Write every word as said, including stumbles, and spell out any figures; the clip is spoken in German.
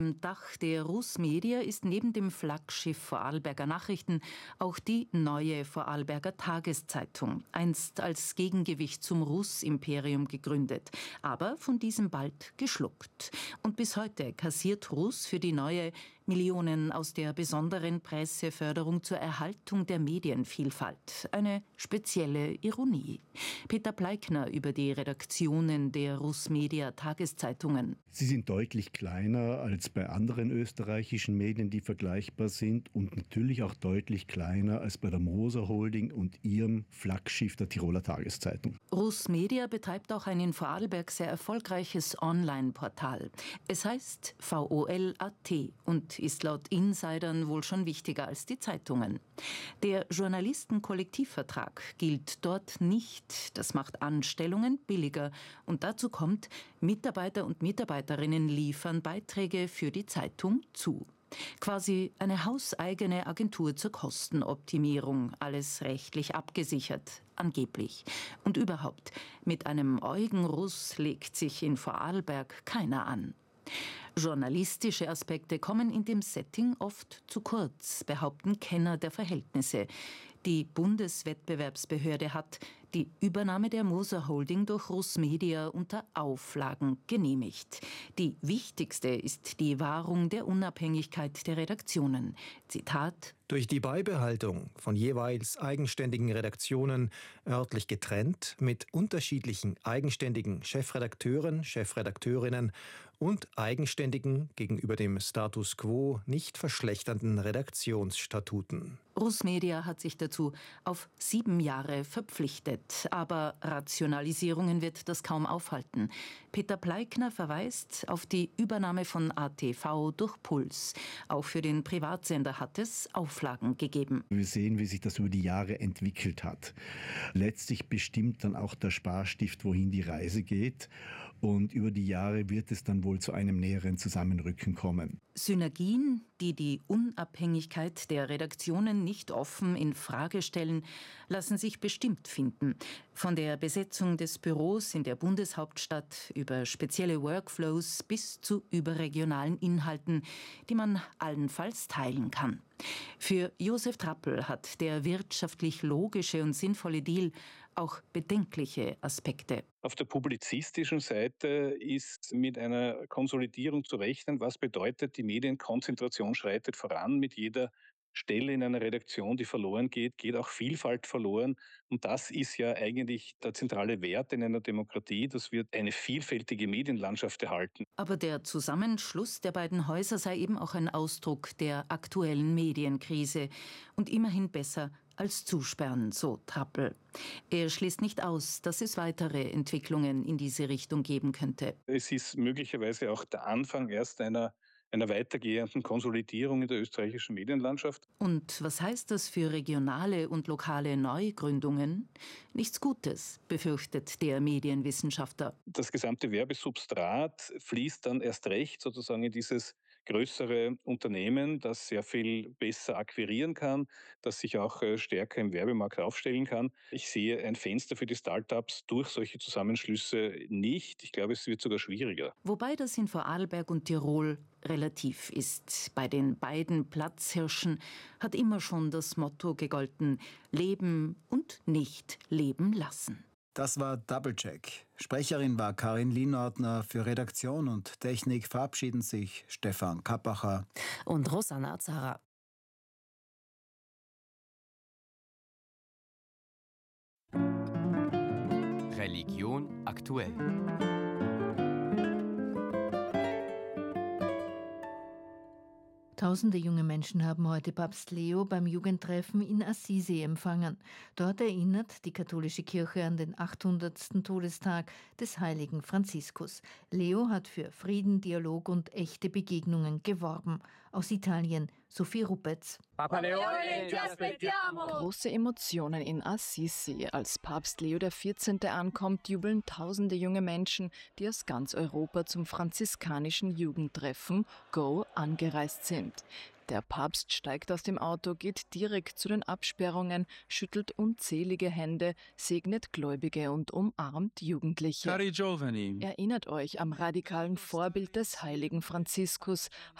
Im Dach der RusMedia ist neben dem Flaggschiff Vorarlberger Nachrichten auch die Neue Vorarlberger Tageszeitung, einst als Gegengewicht zum Rus-Imperium gegründet, aber von diesem bald geschluckt. Und bis heute kassiert Rus für die Neue Millionen aus der besonderen Presseförderung zur Erhaltung der Medienvielfalt. Eine spezielle Ironie. Peter Pleikner über die Redaktionen der RusMedia Tageszeitungen. Sie sind deutlich kleiner als bei anderen österreichischen Medien, die vergleichbar sind, und natürlich auch deutlich kleiner als bei der Moser Holding und ihrem Flaggschiff der Tiroler Tageszeitung. RusMedia betreibt auch ein in Vorarlberg sehr erfolgreiches Online-Portal. Es heißt V O L Punkt A T und ist laut Insidern wohl schon wichtiger als die Zeitungen. Der Journalistenkollektivvertrag gilt dort nicht. Das macht Anstellungen billiger. Und dazu kommt, Mitarbeiter und Mitarbeiterinnen liefern Beiträge für die Zeitung zu. Quasi eine hauseigene Agentur zur Kostenoptimierung, alles rechtlich abgesichert, angeblich. Und überhaupt, mit einem Eugen-Russ legt sich in Vorarlberg keiner an. Journalistische Aspekte kommen in dem Setting oft zu kurz, behaupten Kenner der Verhältnisse. Die Bundeswettbewerbsbehörde hat die Übernahme der Moser Holding durch RusMedia unter Auflagen genehmigt. Die wichtigste ist die Wahrung der Unabhängigkeit der Redaktionen. Zitat: Durch die Beibehaltung von jeweils eigenständigen Redaktionen, örtlich getrennt, mit unterschiedlichen eigenständigen Chefredakteuren, Chefredakteurinnen und eigenständigen, gegenüber dem Status quo nicht verschlechternden Redaktionsstatuten. RusMedia hat sich dazu auf sieben Jahre verpflichtet. Aber Rationalisierungen wird das kaum aufhalten. Peter Pleikner verweist auf die Übernahme von A T V durch Puls. Auch für den Privatsender hat es Auflagen gegeben. Wir sehen, wie sich das über die Jahre entwickelt hat. Letztlich bestimmt dann auch der Sparstift, wohin die Reise geht. Und über die Jahre wird es dann wohl zu einem näheren Zusammenrücken kommen. Synergien, die die Unabhängigkeit der Redaktionen nicht offen in Frage stellen, lassen sich bestimmt finden. Von der Besetzung des Büros in der Bundeshauptstadt über spezielle Workflows bis zu überregionalen Inhalten, die man allenfalls teilen kann. Für Josef Trappel hat der wirtschaftlich logische und sinnvolle Deal auch bedenkliche Aspekte. Auf der publizistischen Seite ist mit einer Konsolidierung zu rechnen. Was bedeutet, die Medienkonzentration schreitet voran. Mit jeder Stelle in einer Redaktion, die verloren geht, geht auch Vielfalt verloren. Und das ist ja eigentlich der zentrale Wert in einer Demokratie, dass wir eine vielfältige Medienlandschaft erhalten. Aber der Zusammenschluss der beiden Häuser sei eben auch ein Ausdruck der aktuellen Medienkrise und immerhin besser als Zusperren, so Trappel. Er schließt nicht aus, dass es weitere Entwicklungen in diese Richtung geben könnte. Es ist möglicherweise auch der Anfang erst einer einer weitergehenden Konsolidierung in der österreichischen Medienlandschaft. Und was heißt das für regionale und lokale Neugründungen? Nichts Gutes, befürchtet der Medienwissenschaftler. Das gesamte Werbesubstrat fließt dann erst recht sozusagen in dieses größere Unternehmen, das sehr viel besser akquirieren kann, das sich auch stärker im Werbemarkt aufstellen kann. Ich sehe ein Fenster für die Start-ups durch solche Zusammenschlüsse nicht. Ich glaube, es wird sogar schwieriger. Wobei das in Vorarlberg und Tirol relativ ist. Bei den beiden Platzhirschen hat immer schon das Motto gegolten: Leben und nicht leben lassen. Das war Doublecheck. Sprecherin war Karin Lienordner. Für Redaktion und Technik verabschieden sich Stefan Kappacher und Rosanna Zara. Religion aktuell. Tausende junge Menschen haben heute Papst Leo beim Jugendtreffen in Assisi empfangen. Dort erinnert die katholische Kirche an den achthundertsten Todestag des heiligen Franziskus. Leo hat für Frieden, Dialog und echte Begegnungen geworben. Aus Italien, Sophie Ruppetz. Große Emotionen in Assisi. Als Papst Leo der vierzehnte ankommt, jubeln tausende junge Menschen, die aus ganz Europa zum franziskanischen Jugendtreffen Go angereist sind. Der Papst steigt aus dem Auto, geht direkt zu den Absperrungen, schüttelt unzählige Hände, segnet Gläubige und umarmt Jugendliche. Erinnert euch am radikalen Vorbild des heiligen Franziskus.